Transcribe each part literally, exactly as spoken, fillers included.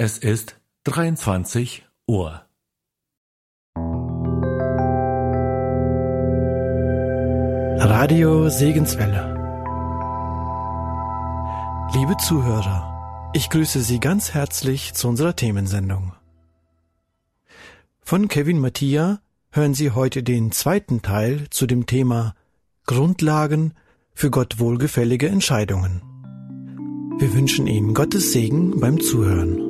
Es ist dreiundzwanzig Uhr. Radio Segenswelle. Liebe Zuhörer, ich grüße Sie ganz herzlich zu unserer Themensendung. Von Kevin Mattia hören Sie heute den zweiten Teil zu dem Thema Grundlagen für Gott wohlgefällige Entscheidungen. Wir wünschen Ihnen Gottes Segen beim Zuhören.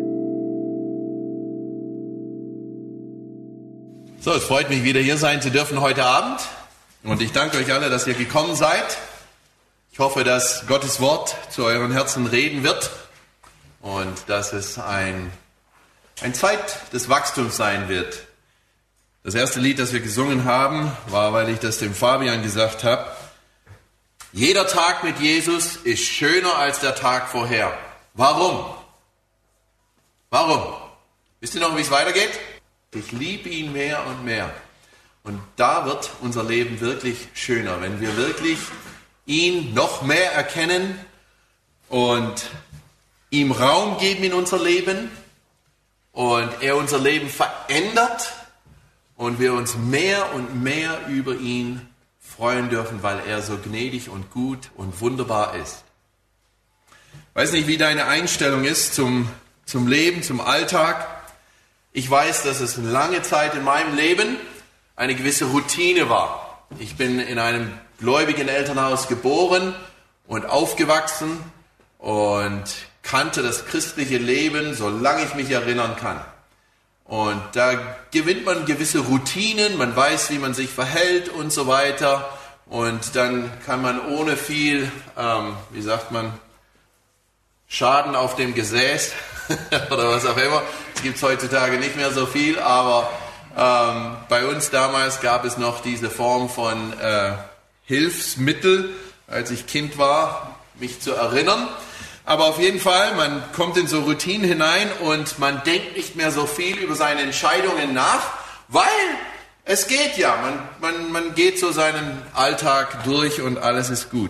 So, es freut mich, wieder hier sein zu dürfen heute Abend. Und ich danke euch alle, dass ihr gekommen seid. Ich hoffe, dass Gottes Wort zu euren Herzen reden wird und dass es ein, ein Zeit des Wachstums sein wird. Das erste Lied, das wir gesungen haben, war, weil ich das dem Fabian gesagt habe. Jeder Tag mit Jesus ist schöner als der Tag vorher. Warum? Warum? Wisst ihr noch, wie es weitergeht? Ich liebe ihn mehr und mehr. Und da wird unser Leben wirklich schöner, wenn wir wirklich ihn noch mehr erkennen und ihm Raum geben in unser Leben und er unser Leben verändert und wir uns mehr und mehr über ihn freuen dürfen, weil er so gnädig und gut und wunderbar ist. Ich weiß nicht, wie deine Einstellung ist zum, zum Leben, zum Alltag. Ich weiß, dass es lange Zeit in meinem Leben eine gewisse Routine war. Ich bin in einem gläubigen Elternhaus geboren und aufgewachsen und kannte das christliche Leben, solange ich mich erinnern kann. Und da gewinnt man gewisse Routinen, man weiß, wie man sich verhält und so weiter. Und dann kann man ohne viel, ähm, wie sagt man, Schaden auf dem Gesäß oder was auch immer. Es gibt heutzutage nicht mehr so viel, aber ähm, bei uns damals gab es noch diese Form von äh, Hilfsmittel, als ich Kind war, mich zu erinnern. Aber auf jeden Fall, man kommt in so Routinen hinein und man denkt nicht mehr so viel über seine Entscheidungen nach, weil es geht ja, man, man, man geht so seinen Alltag durch und alles ist gut.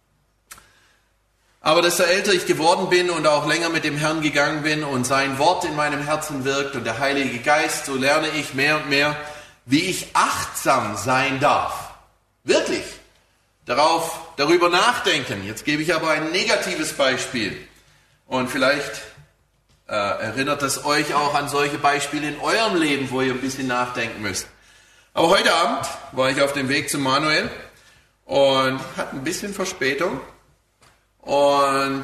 Aber desto älter ich geworden bin und auch länger mit dem Herrn gegangen bin und sein Wort in meinem Herzen wirkt und der Heilige Geist, so lerne ich mehr und mehr, wie ich achtsam sein darf. Wirklich. Darauf, darüber nachdenken. Jetzt gebe ich aber ein negatives Beispiel. Und vielleicht äh, erinnert es euch auch an solche Beispiele in eurem Leben, wo ihr ein bisschen nachdenken müsst. Aber heute Abend war ich auf dem Weg zu Manuel und hatte ein bisschen Verspätung. Und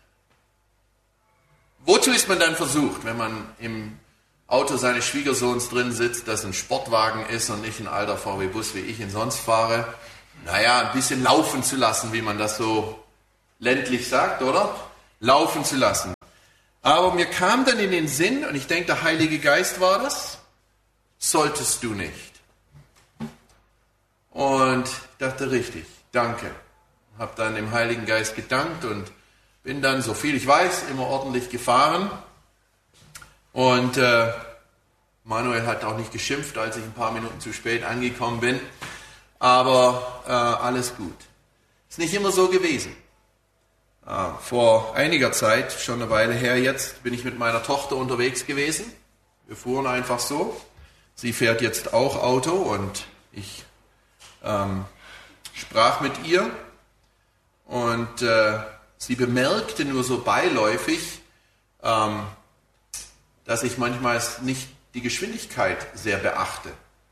wozu ist man dann versucht, wenn man im Auto seines Schwiegersohns drin sitzt, das ein Sportwagen ist und nicht ein alter V W-Bus, wie ich ihn sonst fahre? Naja, ein bisschen laufen zu lassen, wie man das so ländlich sagt, oder? Laufen zu lassen. Aber mir kam dann in den Sinn, und ich denke, der Heilige Geist war das, solltest du nicht. Und ich dachte, richtig, danke. Habe dann dem Heiligen Geist gedankt und bin dann, so viel ich weiß, immer ordentlich gefahren. Und äh, Manuel hat auch nicht geschimpft, als ich ein paar Minuten zu spät angekommen bin. Aber äh, alles gut. Ist nicht immer so gewesen. Äh, vor einiger Zeit, schon eine Weile her jetzt, bin ich mit meiner Tochter unterwegs gewesen. Wir fuhren einfach so. Sie fährt jetzt auch Auto und ich ähm, sprach mit ihr. Und äh, sie bemerkte nur so beiläufig, ähm, dass ich manchmal nicht die Geschwindigkeit sehr beachte.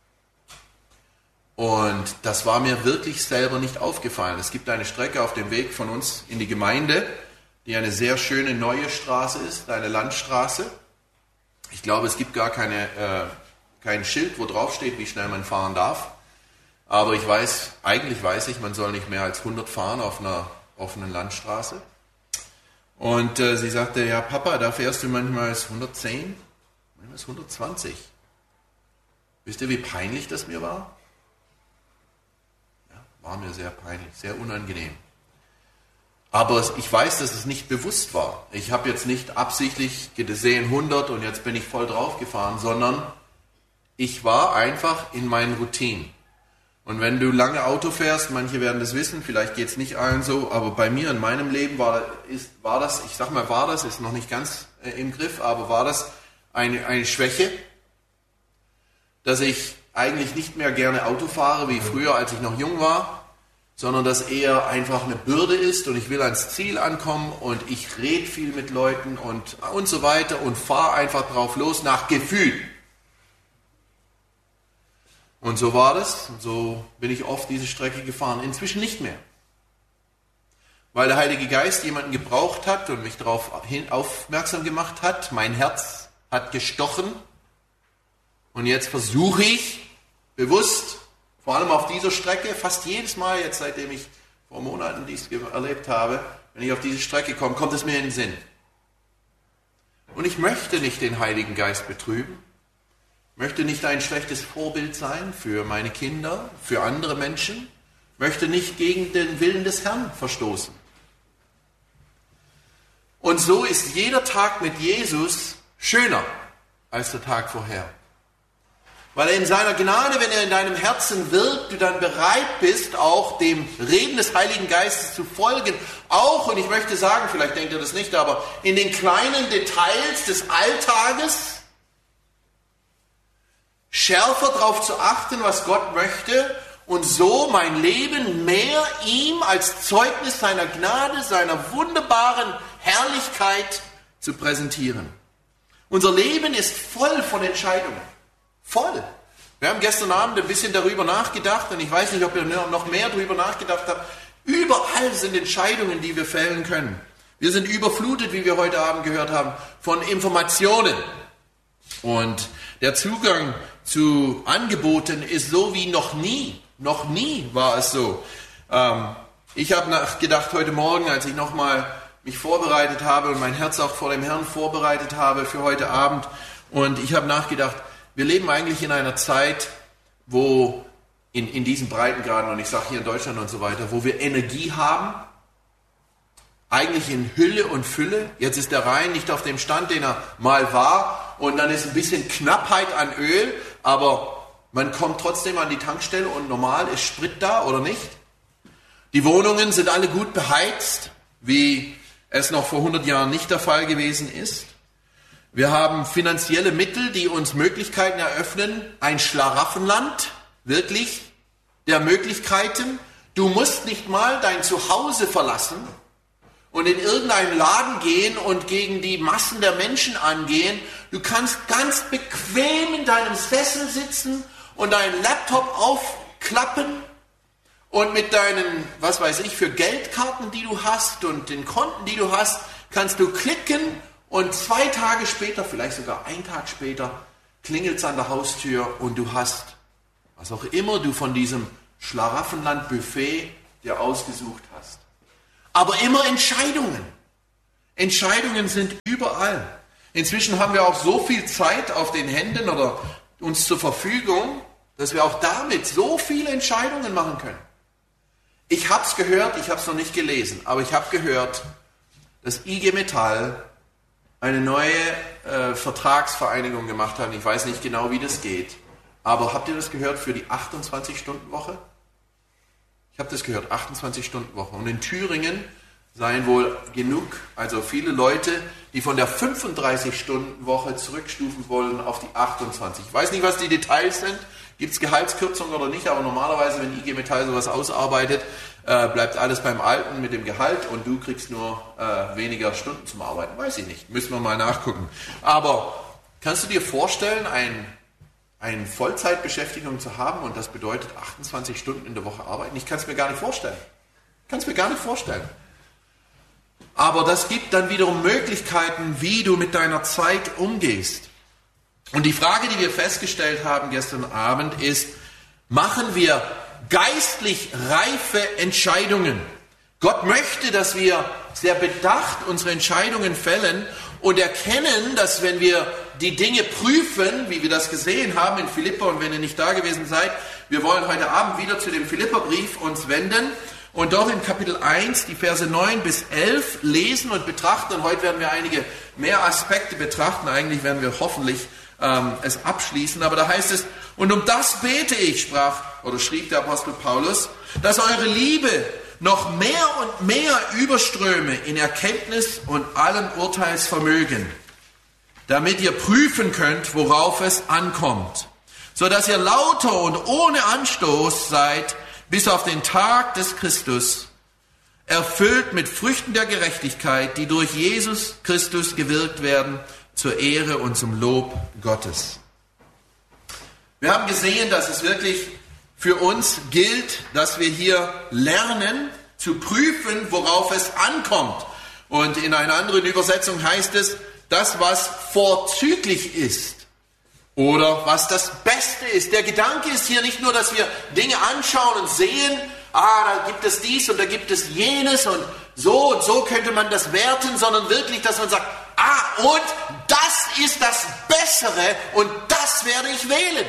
Und das war mir wirklich selber nicht aufgefallen. Es gibt eine Strecke auf dem Weg von uns in die Gemeinde, die eine sehr schöne neue Straße ist, eine Landstraße. Ich glaube, es gibt gar keine, äh, kein Schild, wo drauf steht, wie schnell man fahren darf. Aber ich weiß, eigentlich weiß ich, man soll nicht mehr als hundert fahren auf einer offenen Landstraße. Und äh, sie sagte, ja Papa, da fährst du manchmal hundertzehn, manchmal hundertzwanzig. Wisst ihr, wie peinlich das mir war? Ja, war mir sehr peinlich, sehr unangenehm. Aber ich weiß, dass es nicht bewusst war. Ich habe jetzt nicht absichtlich gesehen hundert und jetzt bin ich voll drauf gefahren, sondern ich war einfach in meinen Routinen. Und wenn du lange Auto fährst, manche werden das wissen, vielleicht geht es nicht allen so, aber bei mir in meinem Leben war, ist, war das, ich sag mal war das, ist noch nicht ganz äh, im Griff, aber war das eine, eine Schwäche, dass ich eigentlich nicht mehr gerne Auto fahre wie früher, als ich noch jung war, sondern dass eher einfach eine Bürde ist und ich will ans Ziel ankommen und ich rede viel mit Leuten und, und so weiter und fahre einfach drauf los nach Gefühl. Und so war das, und so bin ich oft diese Strecke gefahren, inzwischen nicht mehr. Weil der Heilige Geist jemanden gebraucht hat und mich darauf hin aufmerksam gemacht hat, mein Herz hat gestochen und jetzt versuche ich bewusst, vor allem auf dieser Strecke, fast jedes Mal jetzt, seitdem ich vor Monaten dies erlebt habe, wenn ich auf diese Strecke komme, kommt es mir in den Sinn. Und ich möchte nicht den Heiligen Geist betrüben, möchte nicht ein schlechtes Vorbild sein für meine Kinder, für andere Menschen, möchte nicht gegen den Willen des Herrn verstoßen. Und so ist jeder Tag mit Jesus schöner als der Tag vorher. Weil er in seiner Gnade, wenn er in deinem Herzen wirkt, du dann bereit bist, auch dem Reden des Heiligen Geistes zu folgen. Auch, und ich möchte sagen, vielleicht denkt ihr das nicht, aber in den kleinen Details des Alltages schärfer darauf zu achten, was Gott möchte und so mein Leben mehr ihm als Zeugnis seiner Gnade, seiner wunderbaren Herrlichkeit zu präsentieren. Unser Leben ist voll von Entscheidungen. Voll. Wir haben gestern Abend ein bisschen darüber nachgedacht und ich weiß nicht, ob ihr noch mehr darüber nachgedacht habt. Überall sind Entscheidungen, die wir fällen können. Wir sind überflutet, wie wir heute Abend gehört haben, von Informationen. Und der Zugang zu Angeboten ist so wie noch nie. Noch nie war es so. Ähm, ich habe nachgedacht heute Morgen, als ich nochmal mich vorbereitet habe und mein Herz auch vor dem Herrn vorbereitet habe für heute Abend. Und ich habe nachgedacht, wir leben eigentlich in einer Zeit, wo in, in diesen Breitengraden, und ich sage hier in Deutschland und so weiter, wo wir Energie haben, eigentlich in Hülle und Fülle. Jetzt ist der Rhein nicht auf dem Stand, den er mal war, und dann ist ein bisschen Knappheit an Öl, aber man kommt trotzdem an die Tankstelle und normal ist Sprit da, oder nicht? Die Wohnungen sind alle gut beheizt, wie es noch vor hundert Jahren nicht der Fall gewesen ist. Wir haben finanzielle Mittel, die uns Möglichkeiten eröffnen. Ein Schlaraffenland, wirklich, der Möglichkeiten. Du musst nicht mal dein Zuhause verlassen und in irgendeinen Laden gehen und gegen die Massen der Menschen angehen. Du kannst ganz bequem in deinem Sessel sitzen und deinen Laptop aufklappen und mit deinen, was weiß ich, für Geldkarten, die du hast und den Konten, die du hast, kannst du klicken. Und zwei Tage später, vielleicht sogar einen Tag später, klingelt es an der Haustür und du hast, was auch immer du von diesem Schlaraffenland-Buffet dir ausgesucht hast. Aber immer Entscheidungen. Entscheidungen sind überall. Inzwischen haben wir auch so viel Zeit auf den Händen oder uns zur Verfügung, dass wir auch damit so viele Entscheidungen machen können. Ich habe es gehört, ich habe es noch nicht gelesen, aber ich habe gehört, dass I G Metall eine neue äh, Vertragsvereinigung gemacht haben. Ich weiß nicht genau, wie das geht. Aber habt ihr das gehört für die achtundzwanzig-Stunden-Woche? Ich habe das gehört, achtundzwanzig-Stunden-Woche. Und in Thüringen seien wohl genug, also viele Leute, die von der fünfunddreißig-Stunden-Woche zurückstufen wollen auf die achtundzwanzig. Ich weiß nicht, was die Details sind. Gibt es Gehaltskürzungen oder nicht? Aber normalerweise, wenn I G Metall sowas ausarbeitet, äh, bleibt alles beim Alten mit dem Gehalt und du kriegst nur äh, weniger Stunden zum Arbeiten. Weiß ich nicht. Müssen wir mal nachgucken. Aber kannst du dir vorstellen, ein, eine Vollzeitbeschäftigung zu haben und das bedeutet achtundzwanzig Stunden in der Woche arbeiten? Ich kann es mir gar nicht vorstellen. Ich kann es mir gar nicht vorstellen. Aber das gibt dann wiederum Möglichkeiten, wie du mit deiner Zeit umgehst. Und die Frage, die wir festgestellt haben gestern Abend, ist, machen wir geistlich reife Entscheidungen? Gott möchte, dass wir sehr bedacht unsere Entscheidungen fällen und erkennen, dass wenn wir die Dinge prüfen, wie wir das gesehen haben in Philipper, und wenn ihr nicht da gewesen seid, wir wollen heute Abend wieder zu dem Philipperbrief uns wenden und dort in Kapitel eins die Verse neun bis elf lesen und betrachten. Und heute werden wir einige mehr Aspekte betrachten. Eigentlich werden wir hoffentlich ähm, es abschließen. Aber da heißt es, und um das bete ich, sprach oder schrieb der Apostel Paulus, dass eure Liebe noch mehr und mehr überströme in Erkenntnis und allem Urteilsvermögen, damit ihr prüfen könnt, worauf es ankommt, so dass ihr lauter und ohne Anstoß seid, bis auf den Tag des Christus, erfüllt mit Früchten der Gerechtigkeit, die durch Jesus Christus gewirkt werden, zur Ehre und zum Lob Gottes. Wir haben gesehen, dass es wirklich für uns gilt, dass wir hier lernen, zu prüfen, worauf es ankommt. Und in einer anderen Übersetzung heißt es, das, was vorzüglich ist oder was das Beste ist. Der Gedanke ist hier nicht nur, dass wir Dinge anschauen und sehen, ah, da gibt es dies und da gibt es jenes und so und so könnte man das werten, sondern wirklich, dass man sagt, ah, und das ist das Bessere und das werde ich wählen.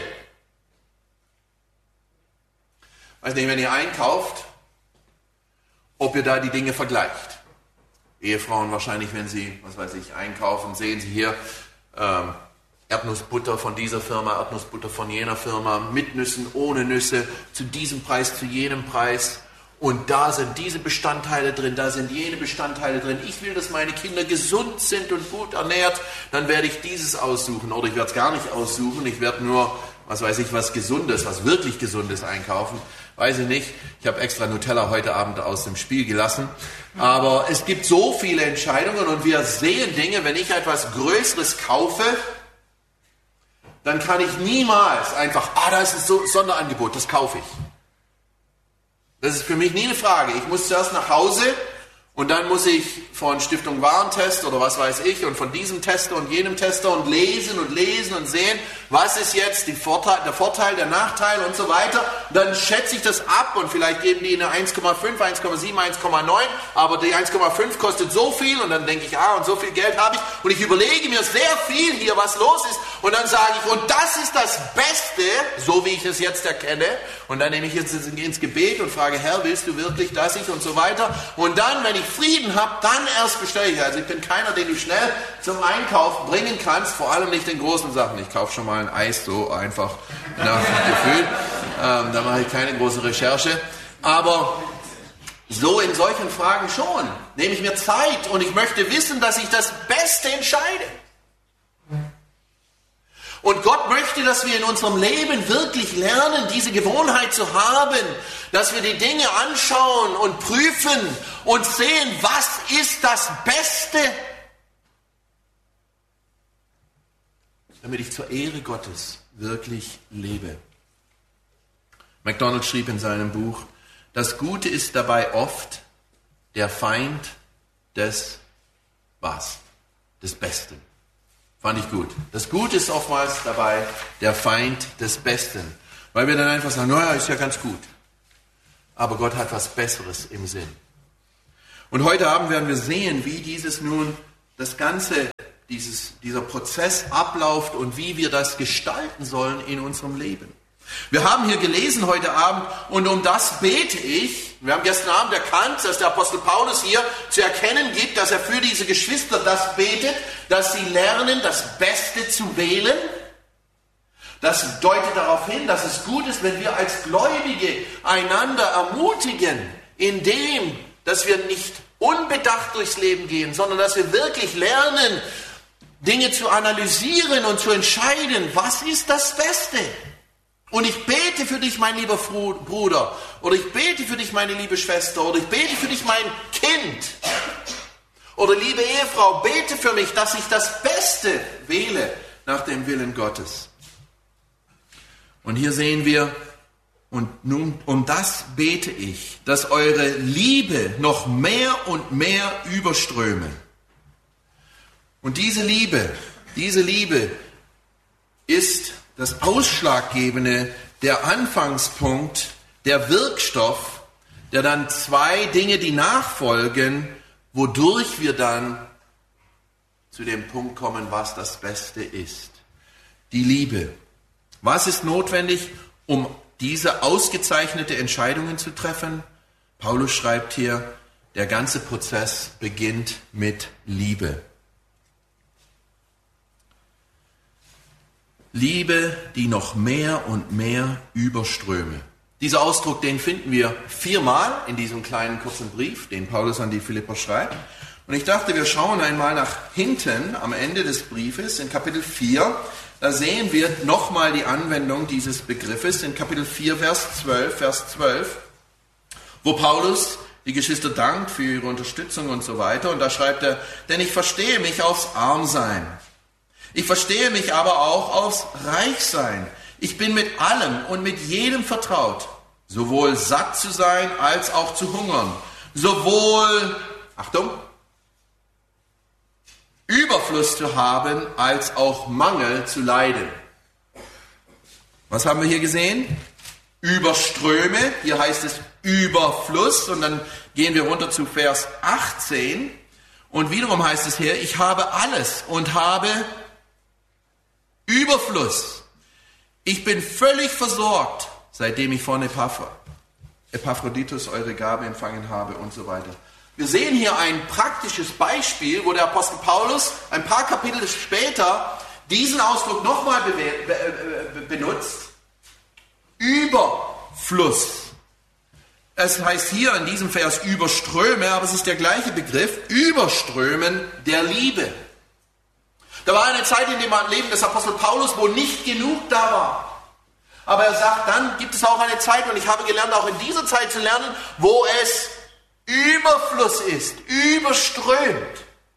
Weiß nicht, wenn ihr einkauft, ob ihr da die Dinge vergleicht. Ehefrauen wahrscheinlich, wenn sie, was weiß ich, einkaufen, sehen sie hier ähm, Erdnussbutter von dieser Firma, Erdnussbutter von jener Firma, mit Nüssen, ohne Nüsse, zu diesem Preis, zu jenem Preis. Und da sind diese Bestandteile drin, da sind jene Bestandteile drin. Ich will, dass meine Kinder gesund sind und gut ernährt, dann werde ich dieses aussuchen. Oder ich werde es gar nicht aussuchen, ich werde nur, was weiß ich, was Gesundes, was wirklich Gesundes einkaufen. Weiß ich nicht. Ich habe extra Nutella heute Abend aus dem Spiel gelassen. Aber es gibt so viele Entscheidungen und wir sehen Dinge, wenn ich etwas Größeres kaufe, dann kann ich niemals einfach, ah, da ist ein Sonderangebot, das kaufe ich. Das ist für mich nie eine Frage. Ich muss zuerst nach Hause und dann muss ich von Stiftung Warentest oder was weiß ich und von diesem Tester und jenem Tester und lesen und lesen und sehen, was ist jetzt die Vorteil, der Vorteil, der Nachteil und so weiter. Dann schätze ich das ab und vielleicht geben die eine eins Komma fünf, eins Komma sieben, eins Komma neun, aber die eins Komma fünf kostet so viel und dann denke ich, ah, und so viel Geld habe ich und ich überlege mir sehr viel hier, was los ist und dann sage ich, und das ist das Beste, so wie ich es jetzt erkenne, und dann nehme ich jetzt ins Gebet und frage, Herr, willst du wirklich, dass ich und so weiter, und dann, wenn ich Frieden habe, dann erst bestelle ich. Also ich bin keiner, den du schnell zum Einkauf bringen kannst, vor allem nicht in großen Sachen. Ich kaufe schon mal ein Eis so einfach nach Gefühl, ähm, da mache ich keine große Recherche, aber so in solchen Fragen schon, nehme ich mir Zeit und ich möchte wissen, dass ich das Beste entscheide. Und Gott möchte, dass wir in unserem Leben wirklich lernen, diese Gewohnheit zu haben, dass wir die Dinge anschauen und prüfen und sehen, was ist das Beste, damit ich zur Ehre Gottes wirklich lebe. MacDonald schrieb in seinem Buch, das Gute ist dabei oft der Feind des was? Des Besten. Fand ich gut. Das Gute ist oftmals dabei der Feind des Besten. Weil wir dann einfach sagen, naja, ist ja ganz gut. Aber Gott hat was Besseres im Sinn. Und heute Abend werden wir sehen, wie dieses nun, das Ganze, dieses, dieser Prozess abläuft und wie wir das gestalten sollen in unserem Leben. Wir haben hier gelesen heute Abend, und um das bete ich. Wir haben gestern Abend erkannt, dass der Apostel Paulus hier zu erkennen gibt, dass er für diese Geschwister das betet, dass sie lernen, das Beste zu wählen. Das deutet darauf hin, dass es gut ist, wenn wir als Gläubige einander ermutigen, indem, dass wir nicht unbedacht durchs Leben gehen, sondern dass wir wirklich lernen, Dinge zu analysieren und zu entscheiden, was ist das Beste? Und ich bete für dich, mein lieber Bruder, oder ich bete für dich, meine liebe Schwester, oder ich bete für dich, mein Kind, oder liebe Ehefrau, bete für mich, dass ich das Beste wähle nach dem Willen Gottes. Und hier sehen wir, und nun um das bete ich, dass eure Liebe noch mehr und mehr überströme. Und diese Liebe, diese Liebe ist das Ausschlaggebende, der Anfangspunkt, der Wirkstoff, der dann zwei Dinge, die nachfolgen, wodurch wir dann zu dem Punkt kommen, was das Beste ist. Die Liebe. Was ist notwendig, um diese ausgezeichnete Entscheidungen zu treffen? Paulus schreibt hier, der ganze Prozess beginnt mit Liebe. Liebe, die noch mehr und mehr überströme. Dieser Ausdruck, den finden wir viermal in diesem kleinen kurzen Brief, den Paulus an die Philipper schreibt. Und ich dachte, wir schauen einmal nach hinten am Ende des Briefes in Kapitel vier. Da sehen wir nochmal die Anwendung dieses Begriffes in Kapitel vier, Vers zwölf, Vers zwölf, wo Paulus die Geschwister dankt für ihre Unterstützung und so weiter. Und da schreibt er, denn ich verstehe mich aufs Armsein. Ich verstehe mich aber auch aufs Reichsein. Ich bin mit allem und mit jedem vertraut, sowohl satt zu sein als auch zu hungern, sowohl, Achtung, Überfluss zu haben, als auch Mangel zu leiden. Was haben wir hier gesehen? Überströme, hier heißt es Überfluss, und dann gehen wir runter zu Vers achtzehn und wiederum heißt es hier, ich habe alles und habe Überfluss. Ich bin völlig versorgt, seitdem ich von Epaphroditus eure Gabe empfangen habe und so weiter. Wir sehen hier ein praktisches Beispiel, wo der Apostel Paulus ein paar Kapitel später diesen Ausdruck nochmal be- be- benutzt. Überfluss. Es heißt hier in diesem Vers Überströme, aber es ist der gleiche Begriff, Überströmen der Liebe. Da war eine Zeit in dem Leben des Apostel Paulus, wo nicht genug da war. Aber er sagt, dann gibt es auch eine Zeit, und ich habe gelernt, auch in dieser Zeit zu lernen, wo es Überfluss ist, überströmt.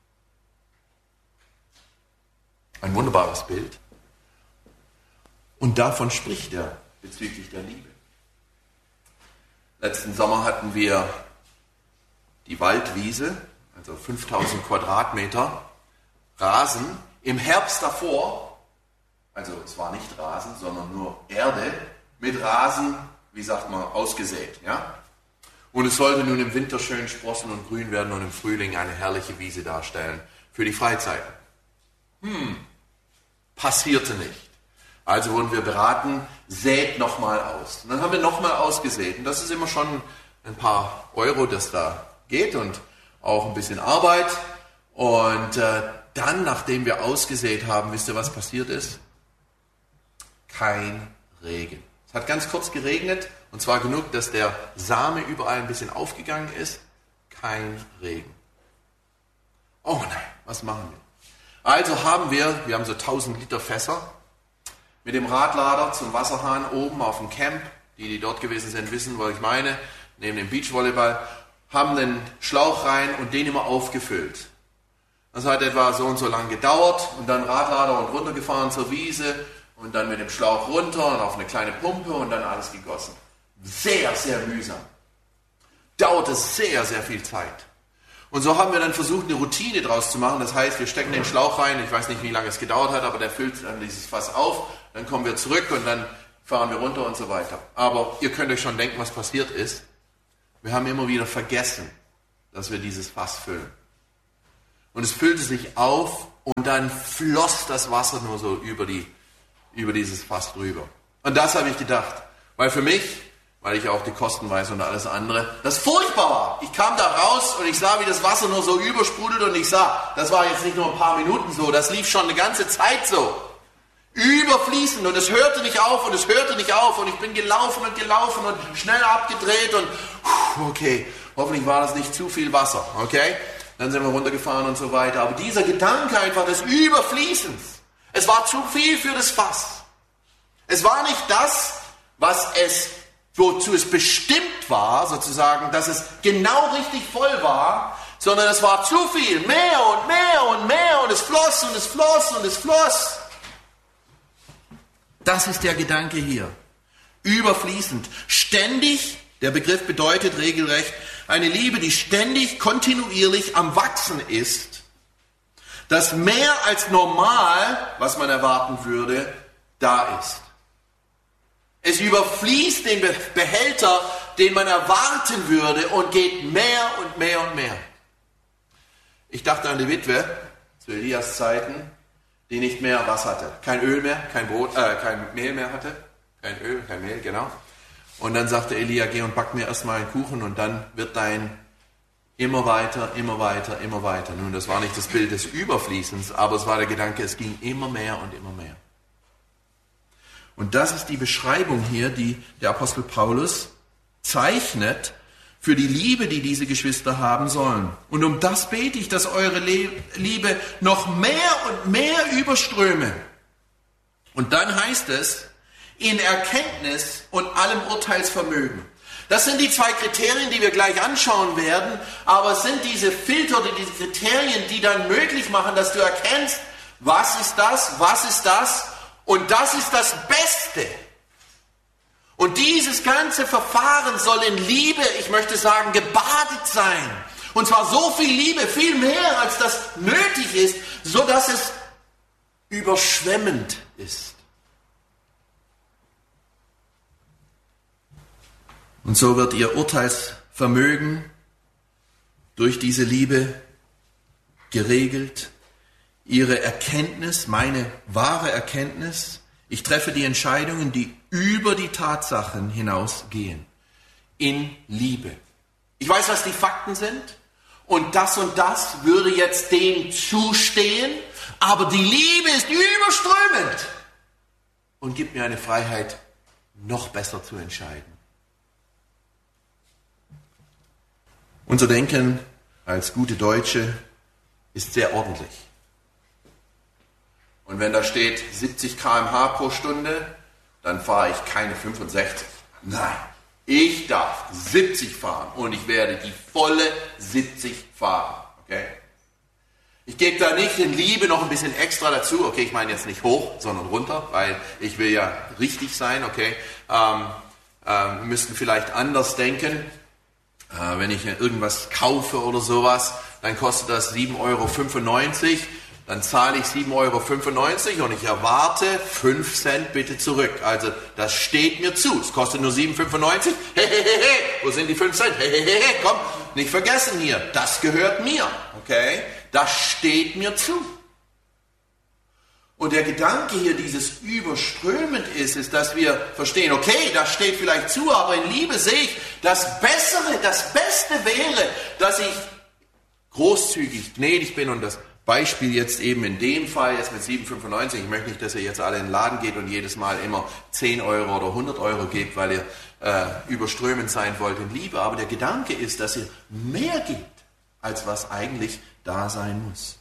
Ein wunderbares Bild. Und davon spricht er bezüglich der Liebe. Letzten Sommer hatten wir die Waldwiese, also fünftausend Quadratmeter Rasen. Im Herbst davor, also es war nicht Rasen, sondern nur Erde, mit Rasen, wie sagt man, ausgesät. Ja? Und es sollte nun im Winter schön sprossen und grün werden und im Frühling eine herrliche Wiese darstellen für die Freizeit. Hm, passierte nicht. Also wurden wir beraten, sät nochmal aus. Und dann haben wir nochmal ausgesät. Und das ist immer schon ein paar Euro, das da geht und auch ein bisschen Arbeit. Und äh, dann, nachdem wir ausgesät haben, wisst ihr, was passiert ist? Kein Regen. Es hat ganz kurz geregnet, und zwar genug, dass der Same überall ein bisschen aufgegangen ist. Kein Regen. Oh nein, was machen wir? Also haben wir, wir haben so tausend Liter Fässer, mit dem Radlader zum Wasserhahn oben auf dem Camp, die, die dort gewesen sind, wissen, was ich meine, neben dem Beachvolleyball, haben den Schlauch rein und den immer aufgefüllt. Das hat etwa so und so lang gedauert und dann Radlader und runtergefahren zur Wiese und dann mit dem Schlauch runter und auf eine kleine Pumpe und dann alles gegossen. Sehr, sehr mühsam. Dauerte sehr, sehr viel Zeit. Und so haben wir dann versucht, eine Routine draus zu machen. Das heißt, wir stecken den Schlauch rein, ich weiß nicht, wie lange es gedauert hat, aber der füllt dann dieses Fass auf, dann kommen wir zurück und dann fahren wir runter und so weiter. Aber ihr könnt euch schon denken, was passiert ist. Wir haben immer wieder vergessen, dass wir dieses Fass füllen. Und es füllte sich auf und dann floss das Wasser nur so über, die, über dieses Fass drüber. Und das habe ich gedacht, weil für mich, weil ich auch die Kosten weiß und alles andere, das furchtbar war. Ich kam da raus und ich sah, wie das Wasser nur so übersprudelt und ich sah, das war jetzt nicht nur ein paar Minuten so, das lief schon eine ganze Zeit so. Überfließend und es hörte nicht auf und es hörte nicht auf und ich bin gelaufen und gelaufen und schnell abgedreht und okay, hoffentlich war das nicht zu viel Wasser, okay? Dann sind wir runtergefahren und so weiter. Aber dieser Gedanke einfach des Überfließens, es war zu viel für das Fass. Es war nicht das, was es, wozu es bestimmt war, sozusagen, dass es genau richtig voll war, sondern es war zu viel, mehr und mehr und mehr und es floss und es floss und es floss. Das ist der Gedanke hier. Überfließend. Ständig, der Begriff bedeutet regelrecht, eine Liebe, die ständig, kontinuierlich am Wachsen ist, dass mehr als normal, was man erwarten würde, da ist. Es überfließt den Behälter, den man erwarten würde und geht mehr und mehr und mehr. Ich dachte an die Witwe zu Elias Zeiten, die nicht mehr was hatte. Kein Öl mehr, kein Brot, äh, kein Mehl mehr hatte. Kein Öl, kein Mehl, genau. Und dann sagte Elia, geh und back mir erstmal einen Kuchen und dann wird dein immer weiter, immer weiter, immer weiter. Nun, das war nicht das Bild des Überfließens, aber es war der Gedanke, es ging immer mehr und immer mehr. Und das ist die Beschreibung hier, die der Apostel Paulus zeichnet für die Liebe, die diese Geschwister haben sollen. Und um das bete ich, dass eure Liebe noch mehr und mehr überströme. Und dann heißt es, in Erkenntnis und allem Urteilsvermögen. Das sind die zwei Kriterien, die wir gleich anschauen werden, aber es sind diese Filter oder diese Kriterien, die dann möglich machen, dass du erkennst, was ist das, was ist das und das ist das Beste. Und dieses ganze Verfahren soll in Liebe, ich möchte sagen, gebadet sein. Und zwar so viel Liebe, viel mehr als das nötig ist, so dass es überschwemmend ist. Und so wird ihr Urteilsvermögen durch diese Liebe geregelt, ihre Erkenntnis, meine wahre Erkenntnis. Ich treffe die Entscheidungen, die über die Tatsachen hinausgehen, in Liebe. Ich weiß, was die Fakten sind und das und das würde jetzt dem zustehen, aber die Liebe ist überströmend und gibt mir eine Freiheit, noch besser zu entscheiden. Unser Denken als gute Deutsche ist sehr ordentlich. Und wenn da steht siebzig Kilometer pro Stunde pro Stunde, dann fahre ich keine fünfundsechzig. Nein, ich darf siebzig fahren und ich werde die volle siebzig fahren. Okay? Ich gebe da nicht in Liebe noch ein bisschen extra dazu. Okay, ich meine jetzt nicht hoch, sondern runter, weil ich will ja richtig sein. Okay, ähm, ähm, wir müssten vielleicht anders denken. Äh, wenn ich irgendwas kaufe oder sowas, dann kostet das sieben Euro fünfundneunzig. Dann zahle ich sieben Euro fünfundneunzig und ich erwarte fünf Cent bitte zurück. Also das steht mir zu. Es kostet nur sieben Euro fünfundneunzig. Hehehehe, wo sind die fünf Cent? Hehehehe, komm, nicht vergessen hier. Das gehört mir. Okay? Das steht mir zu. Und der Gedanke hier, dieses überströmend ist, ist, dass wir verstehen, okay, das steht vielleicht zu, aber in Liebe sehe ich, das Bessere, das Beste wäre, dass ich großzügig, gnädig bin und das Beispiel jetzt eben in dem Fall, jetzt mit sieben Euro fünfundneunzig, ich möchte nicht, dass ihr jetzt alle in den Laden geht und jedes Mal immer zehn Euro oder hundert Euro gebt, weil ihr äh, überströmend sein wollt in Liebe, aber der Gedanke ist, dass ihr mehr gebt, als was eigentlich da sein muss.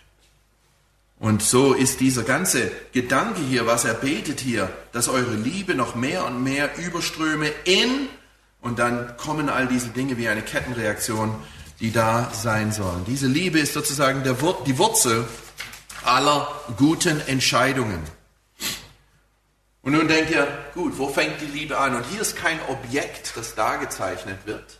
Und so ist dieser ganze Gedanke hier, was er betet hier, dass eure Liebe noch mehr und mehr überströme in, und dann kommen all diese Dinge wie eine Kettenreaktion, die da sein sollen. Diese Liebe ist sozusagen der Wur- die Wurzel aller guten Entscheidungen. Und nun denkt ihr, gut, wo fängt die Liebe an? Und hier ist kein Objekt, das dargezeichnet wird.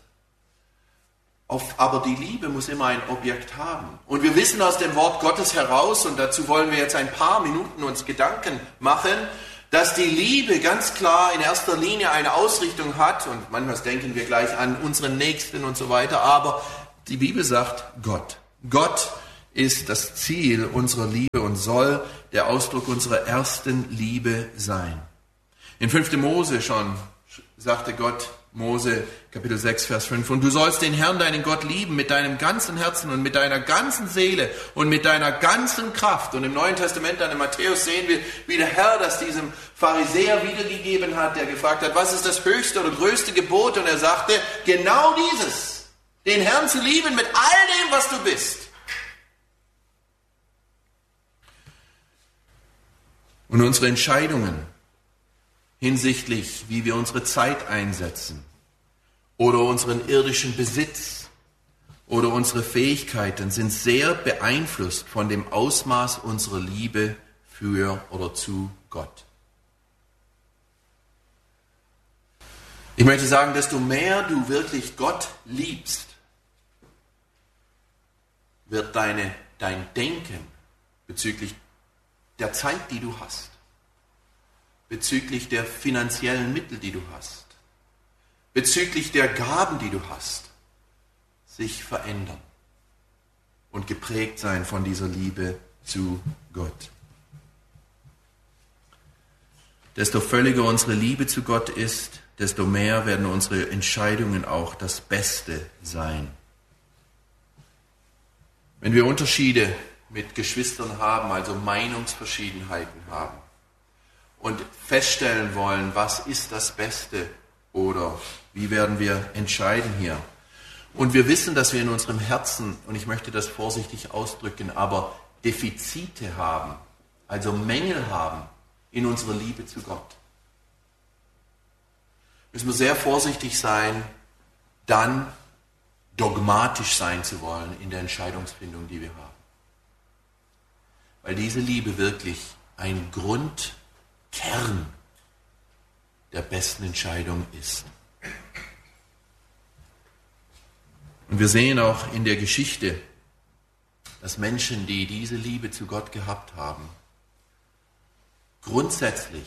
Auf, aber die Liebe muss immer ein Objekt haben. Und wir wissen aus dem Wort Gottes heraus, und dazu wollen wir jetzt ein paar Minuten uns Gedanken machen, dass die Liebe ganz klar in erster Linie eine Ausrichtung hat, und manchmal denken wir gleich an unseren Nächsten und so weiter, aber die Bibel sagt Gott. Gott ist das Ziel unserer Liebe und soll der Ausdruck unserer ersten Liebe sein. In fünfter Mose schon sagte Gott, Mose Kapitel sechs, Vers fünf, und du sollst den Herrn, deinen Gott, lieben mit deinem ganzen Herzen und mit deiner ganzen Seele und mit deiner ganzen Kraft. Und im Neuen Testament, dann in Matthäus, sehen wir, wie der Herr das diesem Pharisäer wiedergegeben hat, der gefragt hat, was ist das höchste oder größte Gebot? Und er sagte, genau dieses, den Herrn zu lieben mit all dem, was du bist. Und unsere Entscheidungen hinsichtlich, wie wir unsere Zeit einsetzen oder unseren irdischen Besitz oder unsere Fähigkeiten sind sehr beeinflusst von dem Ausmaß unserer Liebe für oder zu Gott. Ich möchte sagen, desto mehr du wirklich Gott liebst, wird deine, dein Denken bezüglich der Zeit, die du hast, bezüglich der finanziellen Mittel, die du hast, bezüglich der Gaben, die du hast, sich verändern und geprägt sein von dieser Liebe zu Gott. Desto völliger unsere Liebe zu Gott ist, desto mehr werden unsere Entscheidungen auch das Beste sein. Wenn wir Unterschiede mit Geschwistern haben, also Meinungsverschiedenheiten haben, und feststellen wollen, was ist das Beste Oder wie werden wir entscheiden hier? Und wir wissen, dass wir in unserem Herzen, und ich möchte das vorsichtig ausdrücken, aber Defizite haben, also Mängel haben in unserer Liebe zu Gott. Müssen wir sehr vorsichtig sein, dann dogmatisch sein zu wollen in der Entscheidungsfindung, die wir haben. Weil diese Liebe wirklich ein Grundkern der besten Entscheidung ist. Und wir sehen auch in der Geschichte, dass Menschen, die diese Liebe zu Gott gehabt haben, grundsätzlich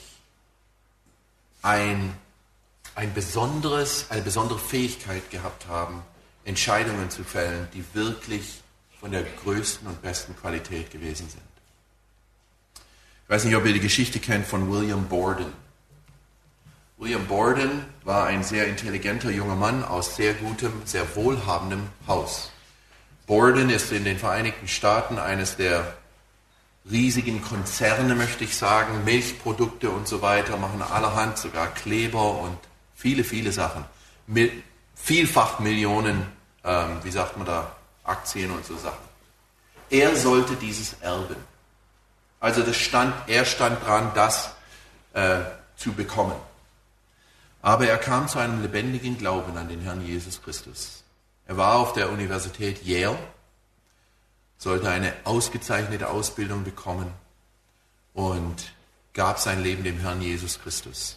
ein, ein besonderes, eine besondere Fähigkeit gehabt haben, Entscheidungen zu fällen, die wirklich von der größten und besten Qualität gewesen sind. Ich weiß nicht, ob ihr die Geschichte kennt von William Borden. William Borden war ein sehr intelligenter junger Mann aus sehr gutem, sehr wohlhabendem Haus. Borden ist in den Vereinigten Staaten eines der riesigen Konzerne, möchte ich sagen, Milchprodukte und so weiter, machen allerhand, sogar Kleber und viele, viele Sachen. Mil- vielfach Millionen, ähm, wie sagt man da, Aktien und so Sachen. Er sollte dieses erben. Also das stand, er stand dran, das äh, zu bekommen. Aber er kam zu einem lebendigen Glauben an den Herrn Jesus Christus. Er war auf der Universität Yale, sollte eine ausgezeichnete Ausbildung bekommen und gab sein Leben dem Herrn Jesus Christus.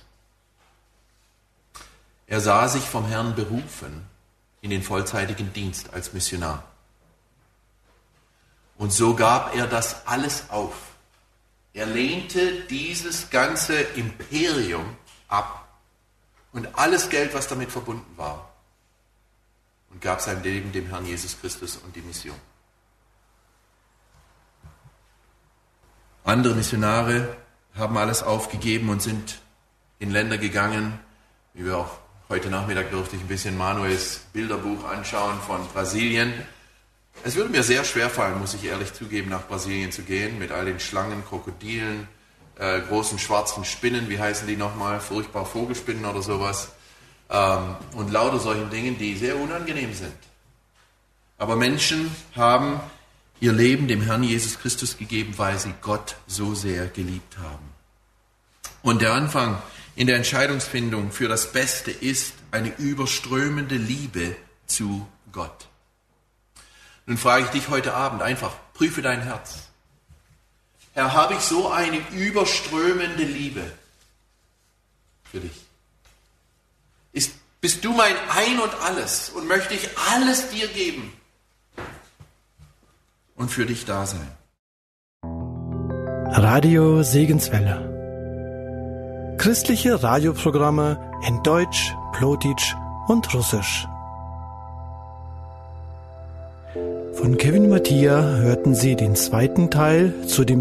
Er sah sich vom Herrn berufen in den vollzeitigen Dienst als Missionar. Und so gab er das alles auf. Er lehnte dieses ganze Imperium ab und alles Geld, was damit verbunden war, und gab sein Leben dem Herrn Jesus Christus und die Mission. Andere Missionare haben alles aufgegeben und sind in Länder gegangen, wie wir auch heute Nachmittag durfte ich ein bisschen Manuels Bilderbuch anschauen von Brasilien. Es würde mir sehr schwer fallen, muss ich ehrlich zugeben, nach Brasilien zu gehen, mit all den Schlangen, Krokodilen, äh, großen schwarzen Spinnen, wie heißen die nochmal, furchtbar Vogelspinnen oder sowas, ähm, und lauter solchen Dingen, die sehr unangenehm sind. Aber Menschen haben ihr Leben dem Herrn Jesus Christus gegeben, weil sie Gott so sehr geliebt haben. Und der Anfang in der Entscheidungsfindung für das Beste ist eine überströmende Liebe zu Gott. Nun frage ich dich heute Abend einfach, prüfe dein Herz. Herr, habe ich so eine überströmende Liebe für dich? Ist, bist du mein Ein und Alles und möchte ich alles dir geben und für dich da sein? Radio Segenswelle. Christliche Radioprogramme in Deutsch, Plotitsch und Russisch. Von Kevin Mattia hörten Sie den zweiten Teil zu dem